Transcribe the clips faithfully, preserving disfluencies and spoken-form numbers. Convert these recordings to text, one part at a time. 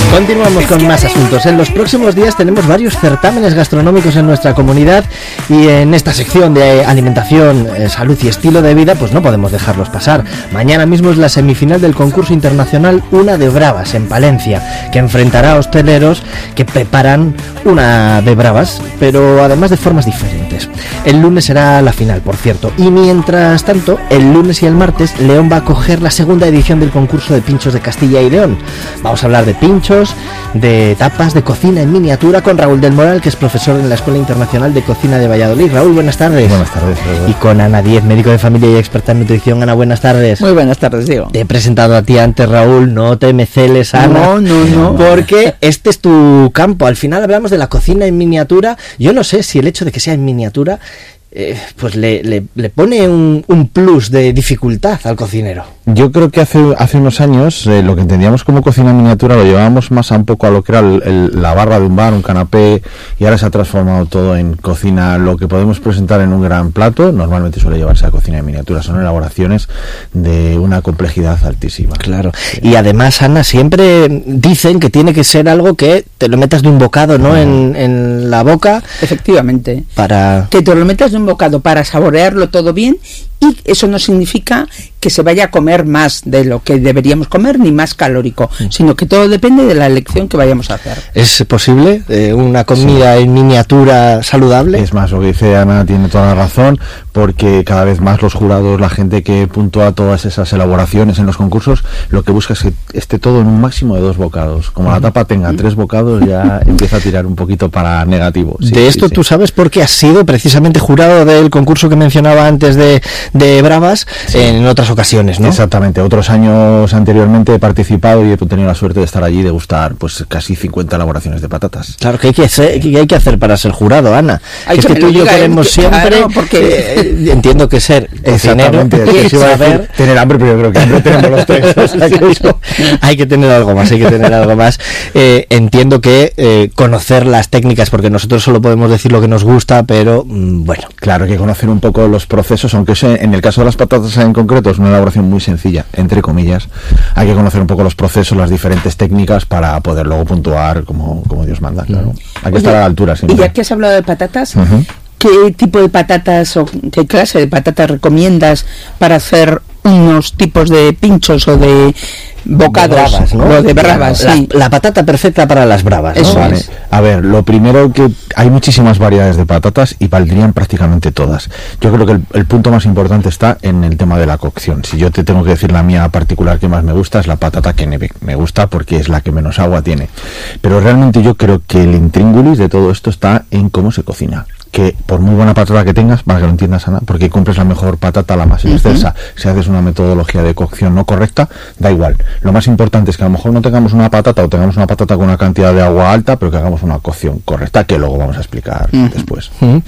Continuamos con más asuntos. En los próximos días tenemos varios certámenes gastronómicos en nuestra comunidad y en esta sección de alimentación, salud y estilo de vida, pues no podemos dejarlos pasar. Mañana mismo es la semifinal del concurso internacional Una de Bravas en Palencia, que enfrentará a hosteleros que preparan una de bravas, pero además de formas diferentes. El lunes será la final, por cierto, y mientras tanto, el lunes y el martes, León va a coger la segunda edición del concurso de pinchos de Castilla y León. Vamos a hablar de pinchos, de tapas, de cocina en miniatura con Raúl del Moral, que es profesor en la Escuela Internacional de Cocina de Valladolid. Raúl, buenas tardes. Buenas tardes. Raúl. Y con Ana Díez, médico de familia y experta en nutrición. Ana, buenas tardes. Muy buenas tardes, Diego. Te he presentado a ti antes, Raúl, no te meceles, Ana. No, no, no. Porque este es tu campo. Al final hablamos de la cocina en miniatura. Yo no sé si el hecho de que sea en miniatura Eh, pues le, le, le pone un, un plus de dificultad al cocinero. Yo creo que hace hace unos años eh, lo que entendíamos como cocina en miniatura lo llevábamos más a un poco a lo que era el, el, la barra de un bar, un canapé, y ahora se ha transformado todo en cocina. Lo que podemos presentar en un gran plato normalmente suele llevarse a cocina en miniatura. Son elaboraciones de una complejidad altísima. Claro. Sí. Y además, Ana, siempre dicen que tiene que ser algo que te lo metas de un bocado, ¿no? Mm. En, en la boca. Efectivamente. Para... Que te lo metas de un bocado para saborearlo todo bien, y eso no significa que se vaya a comer más de lo que deberíamos comer ni más calórico, mm. sino que todo depende de la elección que vayamos a hacer. ¿Es posible eh, una comida sí. en miniatura saludable? Es más, lo que dice Ana tiene toda la razón, porque cada vez más los jurados, la gente que puntúa todas esas elaboraciones en los concursos, lo que busca es que esté todo en un máximo de dos bocados. Como mm. la tapa tenga mm. tres bocados, ya empieza a tirar un poquito para negativo. Sí, de esto sí, tú sí. sabes porque has sido precisamente jurado del concurso que mencionaba antes de de Bravas sí. en otras ocasiones, ¿no? Exactamente, otros años anteriormente he participado y he tenido la suerte de estar allí y degustar pues casi cincuenta elaboraciones de patatas. Claro, ¿qué hay que hacer, qué hay que hacer para ser jurado, Ana? Que es que tú y yo queremos siempre, claro, porque eh, entiendo que ser cocinero y saber tener hambre, pero yo creo que hambre tenemos los tres. O sea, que eso, hay que tener algo más, hay que tener algo más. Eh, entiendo que eh, conocer las técnicas, porque nosotros solo podemos decir lo que nos gusta, pero mmm, bueno. Claro, hay que conocer un poco los procesos, aunque se en el caso de las patatas en concreto es una elaboración muy sencilla, entre comillas. Hay que conocer un poco los procesos, las diferentes técnicas para poder luego puntuar como, como Dios manda, claro. Hay que Oye, estar a la altura siempre. Y ya que has hablado de patatas, uh-huh. ¿qué tipo de patatas o qué clase de patatas recomiendas para hacer unos tipos de pinchos o de bocados, de bravas, ¿no? O de bravas, la, sí. La, la patata perfecta para las bravas, ¿no? Eso vale. es. A ver, lo primero que hay muchísimas variedades de patatas y valdrían prácticamente todas. Yo creo que el, el punto más importante está en el tema de la cocción. Si yo te tengo que decir la mía particular que más me gusta, es la patata Kennebec. Me gusta porque es la que menos agua tiene. Pero realmente yo creo que el intríngulis de todo esto está en cómo se cocina. Que por muy buena patata que tengas, para que lo entiendas, Ana, porque compres la mejor patata, la más excelsa, uh-huh. si haces una metodología de cocción no correcta, da igual. Lo más importante es que a lo mejor no tengamos una patata o tengamos una patata con una cantidad de agua alta, pero que hagamos una cocción correcta, que luego vamos a explicar uh-huh. después. Uh-huh.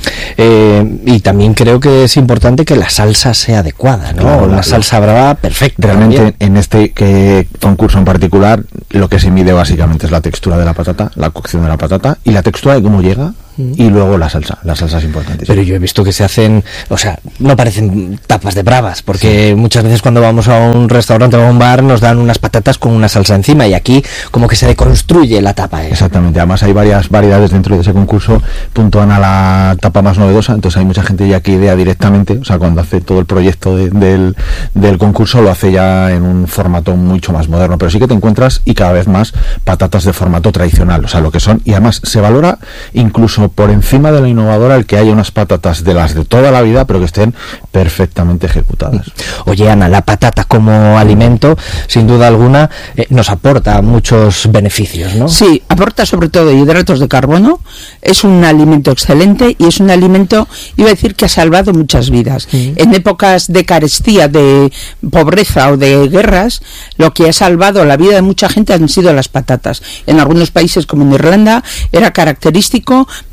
Eh, y también creo que es importante que la salsa sea adecuada, ¿no? Claro, una la, salsa brava perfecta. Realmente también. En este que, concurso en particular, lo que se mide básicamente es la textura de la patata, la cocción de la patata y la textura de cómo llega. Y luego la salsa, la salsa es importante. Pero yo he visto que se hacen, o sea, no parecen tapas de bravas, porque sí. muchas veces cuando vamos a un restaurante o a un bar nos dan unas patatas con una salsa encima y aquí como que se deconstruye la tapa. ¿eh? Exactamente, además hay varias variedades dentro de ese concurso, puntúan a la tapa más novedosa, entonces hay mucha gente ya que idea directamente, o sea, cuando hace todo el proyecto de, del, del concurso lo hace ya en un formato mucho más moderno, pero sí que te encuentras y cada vez más patatas de formato tradicional, o sea, lo que son, y además se valora incluso por encima de la innovadora el que haya unas patatas de las de toda la vida pero que estén perfectamente ejecutadas. Oye, Ana, la patata como alimento sin duda alguna eh, nos aporta muchos beneficios, ¿no? Sí, aporta sobre todo hidratos de carbono, es un alimento excelente y es un alimento, iba a decir que ha salvado muchas vidas. Sí. En épocas de carestía, de pobreza o de guerras, lo que ha salvado la vida de mucha gente han sido las patatas. En algunos países como en Irlanda era característico ver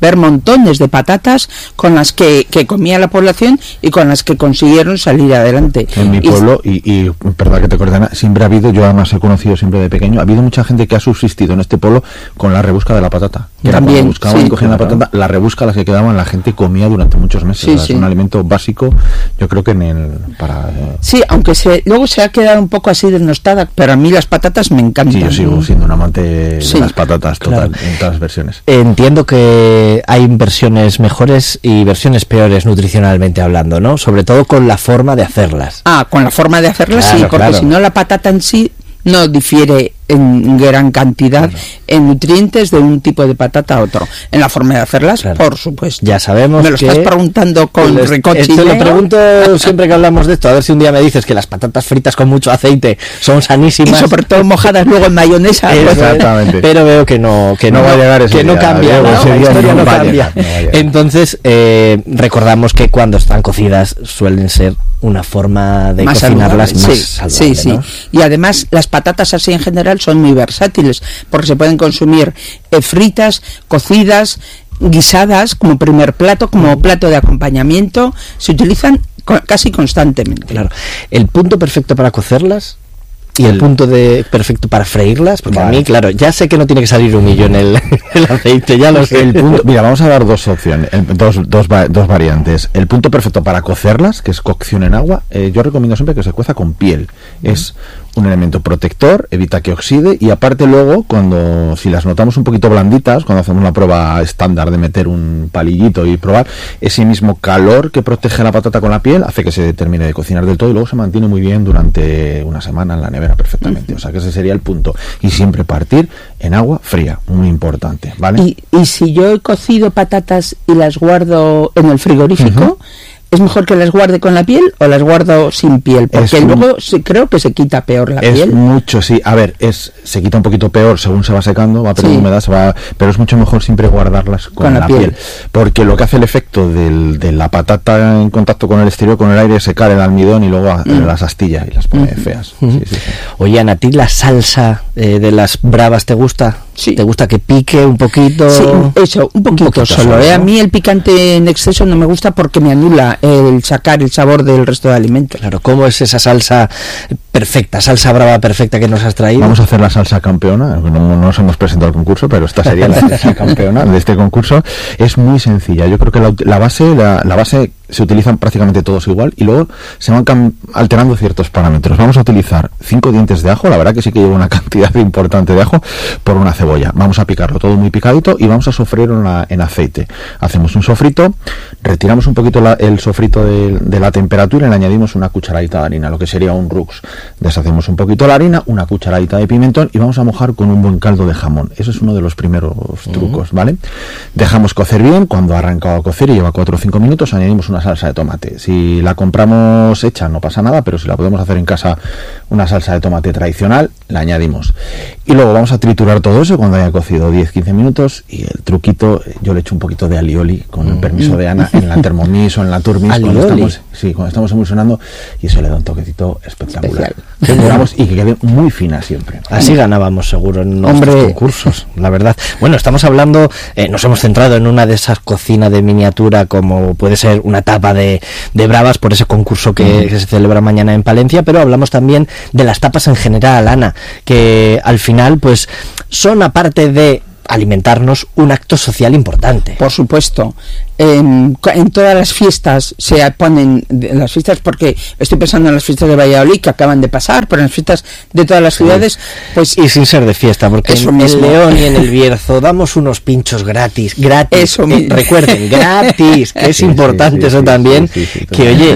hacer montones de patatas con las que, que comía la población y con las que consiguieron salir adelante. En mi pueblo, y, y perdón que te coordena, siempre ha habido, yo además he conocido siempre de pequeño, ha habido mucha gente que ha subsistido en este pueblo con la rebusca de la patata. Que También, era buscaban sí, y cogían claro. la patata, la rebusca, las que quedaban, la gente comía durante muchos meses. Sí, o sea, sí. Es un alimento básico, yo creo que en el para eh, Sí, aunque se, luego se ha quedado un poco así desnostada, pero a mí las patatas me encantan. sí, yo sigo siendo un amante Sí, de las patatas total, claro. en todas las versiones. Entiendo que hay versiones mejores y versiones peores nutricionalmente hablando, ¿no? Sobre todo con la forma de hacerlas. Ah, con la forma de hacerlas Claro, sí, porque claro. si no la patata en sí no difiere en gran cantidad Claro. en nutrientes de un tipo de patata a otro. En la forma de hacerlas, Claro. por supuesto. Ya sabemos Me lo que... estás preguntando con Les- ricochineo. Te lo pregunto siempre que hablamos de esto, a ver si un día me dices que las patatas fritas con mucho aceite son Y sanísimas. sobre todo mojadas luego en mayonesa. Eso pues, es. Exactamente. Pero veo que no que no, No va a llegar ese que no día, cambia, Diego, ¿no? ese La día historia no no va a cambia. llegar, no va a llegar. Entonces eh, recordamos que cuando están cocidas suelen ser una forma de más cocinarlas saludable, más sí, saludable, sí, sí. ¿no? Y además las patatas así en general son muy versátiles porque se pueden consumir eh, fritas, cocidas, guisadas como primer plato, como plato de acompañamiento, se utilizan co- casi constantemente. Claro. El punto perfecto para cocerlas y el punto de perfecto para freírlas, porque Vale. a mí, claro, ya sé que no tiene que salir humillo en el, el aceite, ya lo sé. El punto, mira, vamos a dar dos opciones, el- dos, dos, va- dos variantes. El punto perfecto para cocerlas, que es cocción en agua, eh, yo recomiendo siempre que se cueza con piel. Es un elemento protector, evita que oxide y aparte luego, cuando si las notamos un poquito blanditas, cuando hacemos la prueba estándar de meter un palillito y probar, ese mismo calor que protege la patata con la piel hace que se termine de cocinar del todo y luego se mantiene muy bien durante una semana en la nevera perfectamente. O sea que ese sería el punto. Y siempre partir en agua fría, muy importante, ¿vale? Y, y si yo he cocido patatas y las guardo en el frigorífico, Ujú. ¿es mejor que las guarde con la piel o las guardo sin piel? Porque Es un- luego se, creo que se quita peor la Es piel. mucho, sí. A ver, es se quita un poquito peor según se va secando, va perdiendo Sí. humedad, se va, pero es mucho mejor siempre guardarlas con, Con la la, piel. piel. Porque lo que hace el efecto del, de la patata en contacto con el exterior, con el aire, es secar el almidón y luego a- Mm. las astilla y las pone feas. Ujú. Sí, sí, sí. Oye, Ana, ¿a ti la salsa eh, de las bravas te gusta? Sí. ¿Te gusta que pique un poquito? Sí, eso, un poquito, poquito solo. solo, ¿eh? A ¿no? mí el picante en exceso no me gusta porque me anula el sacar el sabor del resto de alimentos. Claro, ¿cómo es esa salsa perfecta, salsa brava perfecta que nos has traído? Vamos a hacer la salsa campeona. No, no nos hemos presentado al concurso, pero esta sería la salsa campeona de este concurso. Es muy sencilla. Yo creo que la, la base, la, la base se utilizan prácticamente todos igual y luego se van cam- alterando ciertos parámetros. Vamos a utilizar cinco dientes de ajo. La verdad que sí que lleva una cantidad importante de ajo por una cebolla. Vamos a picarlo todo muy picadito y vamos a sofreír en, la- en aceite. Hacemos un sofrito, retiramos un poquito la- el sofrito de, de la temperatura y le añadimos una cucharadita de harina, lo que sería un rux. Deshacemos un poquito la harina, una cucharadita de pimentón y vamos a mojar con un buen caldo de jamón. Eso es uno de los primeros trucos, ¿vale? Dejamos cocer bien. Cuando ha arrancado a cocer y lleva cuatro o cinco minutos, añadimos una salsa de tomate. Si la compramos hecha no pasa nada, pero si la podemos hacer en casa, una salsa de tomate tradicional, la añadimos. Y luego vamos a triturar todo eso cuando haya cocido diez a quince minutos y el truquito, yo le echo un poquito de alioli, con el permiso de Ana, en la Thermomix o en la Turmis, cuando Alioli. estamos, sí, cuando estamos emulsionando, y eso le da un toquecito espectacular. Especial. Trituamos y que quede muy fina siempre. Así ganábamos seguro en nuestros Hombre. concursos, la verdad. Bueno, estamos hablando, eh, nos hemos centrado en una de esas cocinas de miniatura como puede ser una tapa de, de bravas por ese concurso que, Mm. que se celebra mañana en Palencia, pero hablamos también de las tapas en general, Ana, que al final pues son aparte de alimentarnos un acto social importante. Por supuesto. En, en todas las fiestas se ponen de- las fiestas, porque estoy pensando en las fiestas de Valladolid que acaban de pasar, pero en las fiestas de todas las ciudades, pues Y sin ser de fiesta, porque Eso en el mismo. León y en el Bierzo damos unos pinchos gratis, gratis. Eso Eh, mismo. recuerden, gratis, que es Sí, importante sí, sí, eso sí, también, sí, sí, sí, que oye,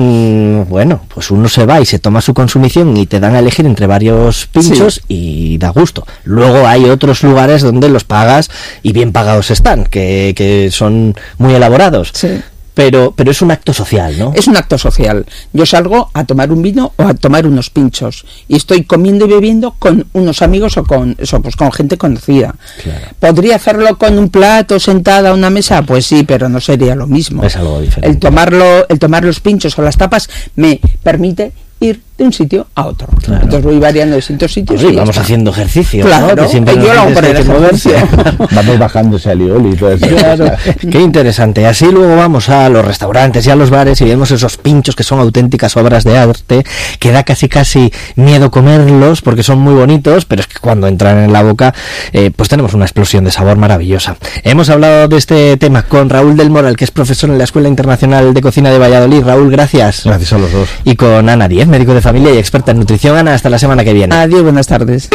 mm, bueno, pues uno se va y se toma su consumición y te dan a elegir entre varios pinchos y da gusto. Luego hay otros lugares donde los pagas y bien pagados están, que, que son muy elaborados. Sí. Pero, pero es un acto social, ¿no? es un acto social. Yo salgo a tomar un vino o a tomar unos pinchos y estoy comiendo y bebiendo con unos amigos o con eso, pues con gente conocida. Claro. ¿Podría hacerlo con un plato sentada a una mesa? Pues sí, pero no sería lo mismo. Es algo diferente. El tomarlo, el tomar los pinchos o las tapas me permite ir de un sitio a otro. Claro. Entonces voy variando de sitios sitios. Sí, y ya vamos está. haciendo ejercicio, Claro, ¿no? Que siempre yo nos lo hago dices por que el hay que moverse. ejercicio. Vamos bajando ese alioli y todo eso. Claro, qué interesante. Así luego vamos a los restaurantes y a los bares y vemos esos pinchos que son auténticas obras de arte, que da casi casi miedo comerlos porque son muy bonitos, pero es que cuando entran en la boca, eh, pues tenemos una explosión de sabor maravillosa. Hemos hablado de este tema con Raúl del Moral, que es profesor en la Escuela Internacional de Cocina de Valladolid. Raúl, gracias. Gracias a los dos. Y con Ana Díez, médico de familia y experta en nutrición. Ana, hasta la semana que viene. Adiós, buenas tardes.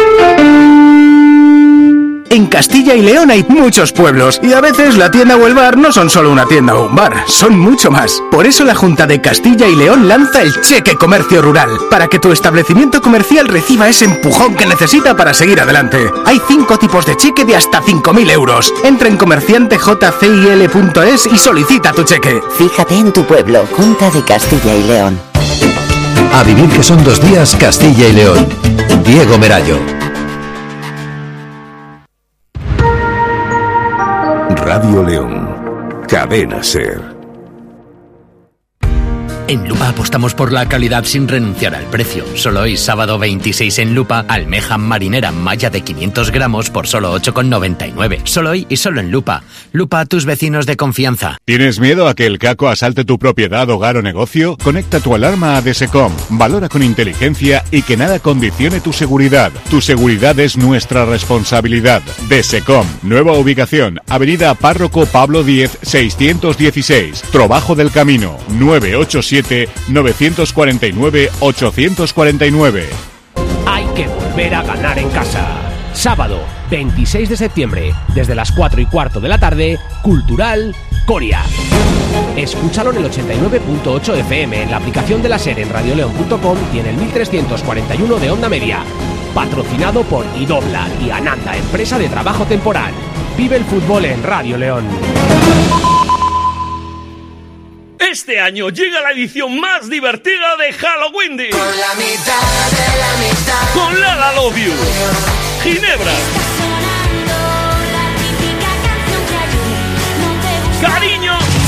En Castilla y León hay muchos pueblos y a veces la tienda o el bar no son solo una tienda o un bar, son mucho más. Por eso la Junta de Castilla y León lanza el Cheque Comercio Rural, para que tu establecimiento comercial reciba ese empujón que necesita para seguir adelante. Hay cinco tipos de cheque de hasta cinco mil euros. Entra en comerciante j c i l punto es y solicita tu cheque. Fíjate en tu pueblo, Junta de Castilla y León. A vivir que son dos días Castilla y León. Diego Merayo. Radio León, Cadena SER. En Lupa apostamos por la calidad sin renunciar al precio. Solo hoy, sábado veintiséis en Lupa, almeja marinera malla de quinientos gramos por solo ocho con noventa y nueve. Solo hoy y solo en Lupa. Lupa a tus vecinos de confianza. ¿Tienes miedo a que el caco asalte tu propiedad, hogar o negocio? Conecta tu alarma a Desecom. Valora con inteligencia y que nada condicione tu seguridad. Tu seguridad es nuestra responsabilidad. Desecom. Nueva ubicación. Avenida Párroco Pablo Díez, seiscientos dieciséis. Trabajo del Camino. nueve ocho siete nueve cuatro nueve ocho cuatro nueve. Hay que volver a ganar en casa. Sábado veintiséis de septiembre, desde las cuatro y cuarto de la tarde, Cultural Coria. Escúchalo en el ochenta y nueve punto ocho F M, en la aplicación de la SER en radioleón punto com y en el mil trescientos cuarenta y uno de Onda Media. Patrocinado por Idobla y Ananda, empresa de trabajo temporal. Vive el fútbol en Radio León. Este año llega la edición más divertida de Halloween. Con la mitad de la mitad. Con Lala Love You, Ginebra, Cariño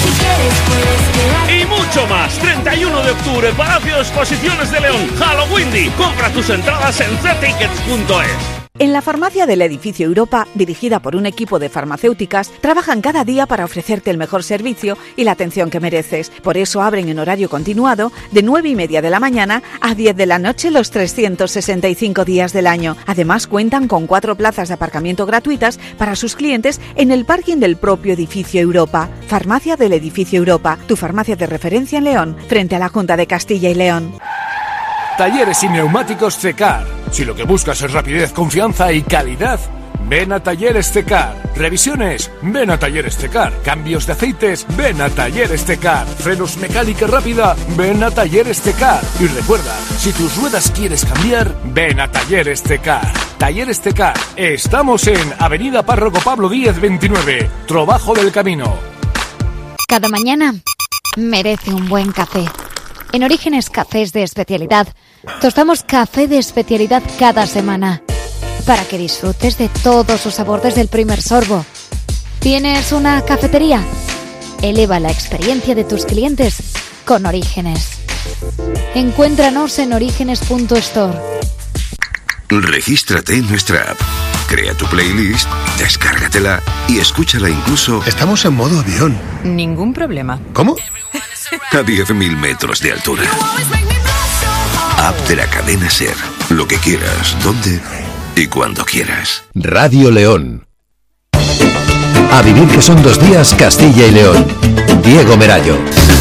y mucho más. treinta y uno de octubre, Palacio de Exposiciones de León, Halloween. Compra tus entradas en c tickets punto es. En la farmacia del edificio Europa, dirigida por un equipo de farmacéuticas, trabajan cada día para ofrecerte el mejor servicio y la atención que mereces. Por eso abren en horario continuado de nueve y media de la mañana a diez de la noche los trescientos sesenta y cinco días del año. Además, cuentan con cuatro plazas de aparcamiento gratuitas para sus clientes en el parking del propio edificio Europa. Farmacia del edificio Europa, tu farmacia de referencia en León, frente a la Junta de Castilla y León. Talleres y neumáticos C-Car. Si lo que buscas es rapidez, confianza y calidad, ven a Talleres C-Car. Revisiones, ven a Talleres C-Car. Cambios de aceites, ven a Talleres C-Car. Frenos mecánica rápida, ven a Talleres C-Car. Y recuerda, si tus ruedas quieres cambiar, ven a Talleres C-Car. Talleres C-Car. Estamos en Avenida Párroco Pablo Díez veintinueve, Trabajo del Camino. Cada mañana merece un buen café. En Orígenes Cafés de Especialidad, tostamos café de especialidad cada semana, para que disfrutes de todo su sabor desde el primer sorbo. ¿Tienes una cafetería? Eleva la experiencia de tus clientes con Orígenes. Encuéntranos en orígenes punto store. Regístrate en nuestra app. Crea tu playlist, descárgatela y escúchala incluso... Estamos en modo avión. Ningún problema. ¿Cómo? A diez mil metros de altura. App de la cadena SER. Lo que quieras, donde y cuando quieras. Radio León. A vivir que son dos días Castilla y León. Diego Merayo.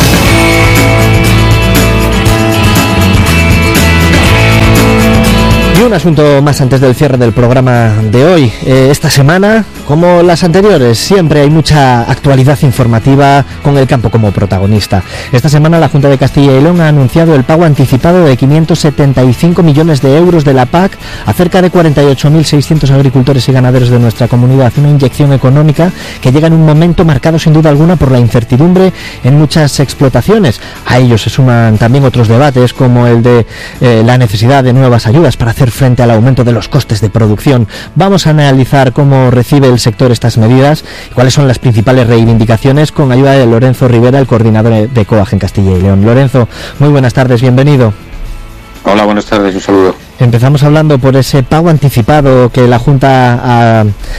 Y un asunto más antes del cierre del programa de hoy. Eh, esta semana, como las anteriores, siempre hay mucha actualidad informativa con el campo como protagonista. Esta semana la Junta de Castilla y León ha anunciado el pago anticipado de quinientos setenta y cinco millones de euros de la P A C a cerca de cuarenta y ocho mil seiscientos agricultores y ganaderos de nuestra comunidad. Una inyección económica que llega en un momento marcado sin duda alguna por la incertidumbre en muchas explotaciones. A ellos se suman también otros debates como el de eh, la necesidad de nuevas ayudas para hacer frente al aumento de los costes de producción. Vamos a analizar cómo recibe el sector estas medidas y cuáles son las principales reivindicaciones con ayuda de Lorenzo Rivera, el coordinador de COAG en Castilla y León. Lorenzo, muy buenas tardes, bienvenido. Hola, buenas tardes, un saludo. Empezamos hablando por ese pago anticipado que la Junta ha,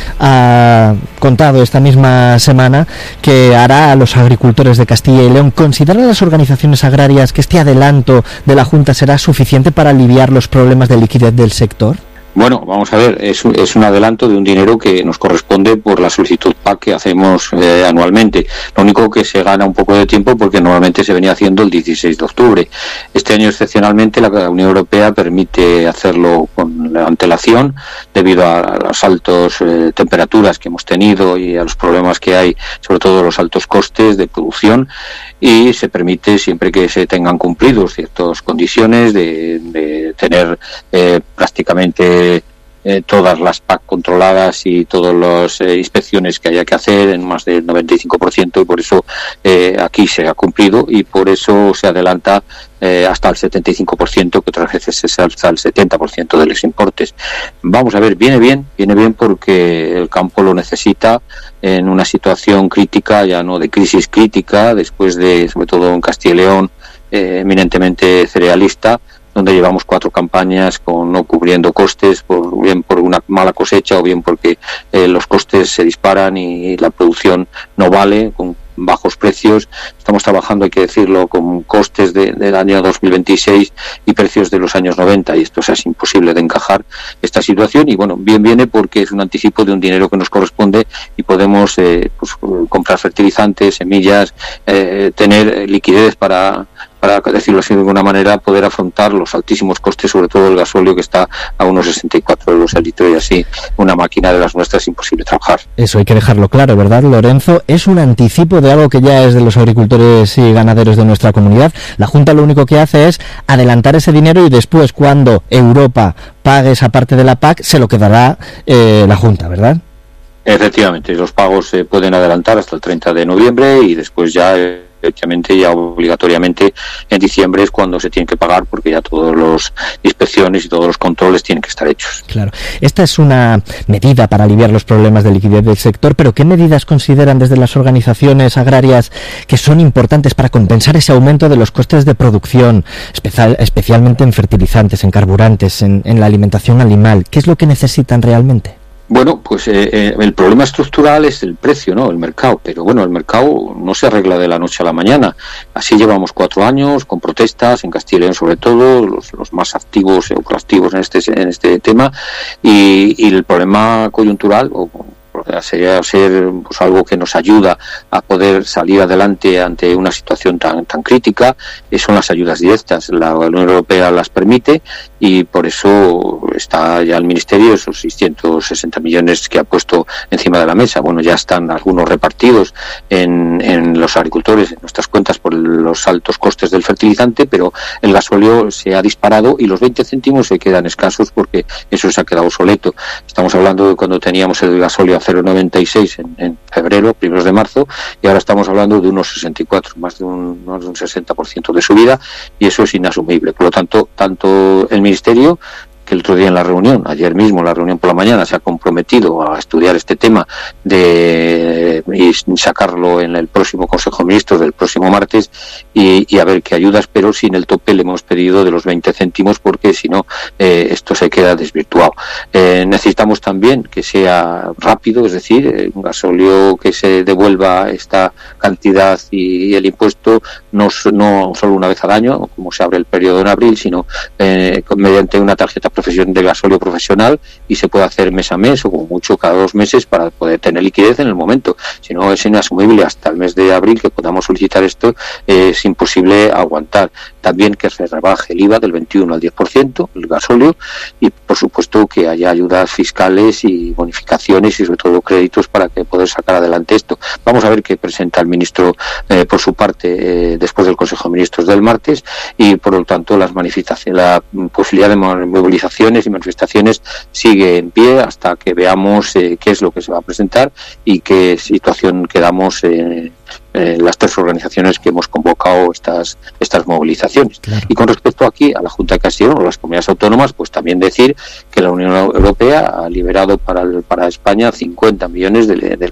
ha contado esta misma semana que hará a los agricultores de Castilla y León. ¿Consideran las organizaciones agrarias que este adelanto de la Junta será suficiente para aliviar los problemas de liquidez del sector? Bueno, vamos a ver, es, es un adelanto de un dinero que nos corresponde por la solicitud P A C que hacemos eh, anualmente. Lo único que se gana un poco de tiempo porque normalmente se venía haciendo el dieciséis de octubre. Este año, excepcionalmente, la Unión Europea permite hacerlo con la antelación debido a las altas eh, temperaturas que hemos tenido y a los problemas que hay, sobre todo los altos costes de producción, y se permite siempre que se tengan cumplidos ciertas condiciones de, de tener eh, prácticamente Eh, todas las P A C controladas y todas las eh, inspecciones que haya que hacer en más del noventa y cinco por ciento, y por eso eh, aquí se ha cumplido y por eso se adelanta eh, hasta el setenta y cinco por ciento, que otras veces es hasta el setenta por ciento de los importes. Vamos a ver, viene bien, viene bien porque el campo lo necesita en una situación crítica, ya no de crisis crítica, después de, sobre todo en Castilla y León, eh, eminentemente cerealista, donde llevamos cuatro campañas con no cubriendo costes, por, bien por una mala cosecha o bien porque eh, los costes se disparan y la producción no vale, con bajos precios. Estamos trabajando, hay que decirlo, con costes de, del año dos mil veintiséis y precios de los años noventa, y esto es imposible de encajar esta situación. Y bueno, bien viene porque es un anticipo de un dinero que nos corresponde y podemos eh, pues, comprar fertilizantes, semillas, eh, tener liquidez para para decirlo así de alguna manera, poder afrontar los altísimos costes, sobre todo el gasóleo, que está a unos sesenta y cuatro euros el litro, y así una máquina de las nuestras es imposible trabajar. Eso hay que dejarlo claro, ¿verdad, Lorenzo? Es un anticipo de algo que ya es de los agricultores y ganaderos de nuestra comunidad. La Junta lo único que hace es adelantar ese dinero y después, cuando Europa pague esa parte de la P A C, se lo quedará eh, la Junta, ¿verdad? Efectivamente, los pagos se pueden adelantar hasta el treinta de noviembre y después ya... Eh, Efectivamente, ya obligatoriamente en diciembre es cuando se tienen que pagar, porque ya todas las inspecciones y todos los controles tienen que estar hechos. Claro. Esta es una medida para aliviar los problemas de liquidez del sector, pero ¿qué medidas consideran desde las organizaciones agrarias que son importantes para compensar ese aumento de los costes de producción, especial, especialmente en fertilizantes, en carburantes, en, en la alimentación animal? ¿Qué es lo que necesitan realmente? Bueno, pues eh, eh, el problema estructural es el precio, ¿no? El mercado. Pero bueno, el mercado no se arregla de la noche a la mañana. Así llevamos cuatro años con protestas en Castilla y León, sobre todo los, los más activos o proactivos en este en este tema. Y, y el problema coyuntural o sería ser pues algo que nos ayuda a poder salir adelante ante una situación tan tan crítica, son las ayudas directas. La Unión Europea las permite y por eso está ya el Ministerio esos seiscientos sesenta millones que ha puesto encima de la mesa. Bueno, ya están algunos repartidos en, en los agricultores, en nuestras cuentas, por los altos costes del fertilizante, pero el gasóleo se ha disparado y los veinte céntimos se quedan escasos porque eso se ha quedado obsoleto. Estamos hablando de cuando teníamos el gasóleo a cero coma noventa y seis en, en febrero, primeros de marzo, y ahora estamos hablando de unos sesenta y cuatro, más de un, más de un sesenta por ciento de subida, y eso es inasumible. Por lo tanto, tanto el Ministerio, que el otro día en la reunión, ayer mismo en la reunión por la mañana, se ha comprometido a estudiar este tema de y sacarlo en el próximo Consejo de Ministros del próximo martes y, y a ver qué ayudas, pero sin el tope le hemos pedido de los veinte céntimos, porque si no eh, esto se queda desvirtuado. Eh, necesitamos también que sea rápido, es decir, eh, un gasóleo que se devuelva esta cantidad y, y el impuesto no, no solo una vez al año, como se abre el periodo en abril, sino eh, mediante una tarjeta profesión de gasóleo profesional, y se puede hacer mes a mes o como mucho cada dos meses para poder tener liquidez en el momento. Si no, es inasumible hasta el mes de abril que podamos solicitar esto, eh, es imposible aguantar. También que se rebaje el I V A del veintiuno al diez por ciento, el gasóleo, y por supuesto que haya ayudas fiscales y bonificaciones y sobre todo créditos para que poder sacar adelante esto. Vamos a ver qué presenta el ministro eh, por su parte eh, después del Consejo de Ministros del martes, y por lo tanto las manifestaciones, la posibilidad de movilización y manifestaciones sigue en pie hasta que veamos eh, qué es lo que se va a presentar y qué situación quedamos eh, eh, las tres organizaciones que hemos convocado estas estas movilizaciones. Claro. Y con respecto aquí a la Junta de Castilla y León o las comunidades autónomas, pues también decir que la Unión Europea ha liberado para el, para España cincuenta millones de, de